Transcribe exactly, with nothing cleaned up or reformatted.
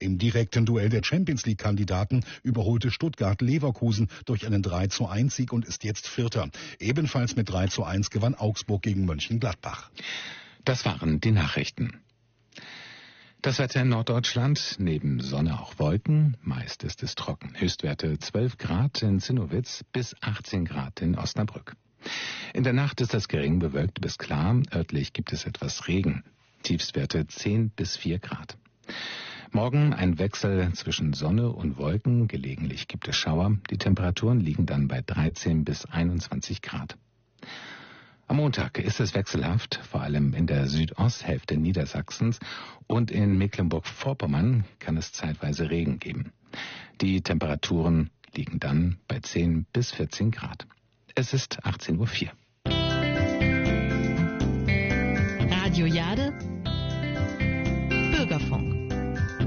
Im direkten Duell der Champions-League-Kandidaten überholte Stuttgart Leverkusen durch einen drei zu eins Sieg und ist jetzt Vierter. Ebenfalls mit drei zu eins gewann Augsburg gegen Mönchengladbach. Das waren die Nachrichten. Das Wetter in Norddeutschland, neben Sonne auch Wolken, meist ist es trocken. Höchstwerte zwölf Grad in Zinnowitz bis achtzehn Grad in Osnabrück. In der Nacht ist es gering bewölkt bis klar, örtlich gibt es etwas Regen. Tiefstwerte zehn bis vier Grad. Morgen ein Wechsel zwischen Sonne und Wolken, gelegentlich gibt es Schauer. Die Temperaturen liegen dann bei dreizehn bis einundzwanzig Grad. Am Montag ist es wechselhaft, vor allem in der Südosthälfte Niedersachsens und in Mecklenburg-Vorpommern kann es zeitweise Regen geben. Die Temperaturen liegen dann bei zehn bis vierzehn Grad. Es ist achtzehn Uhr vier. Radio Jade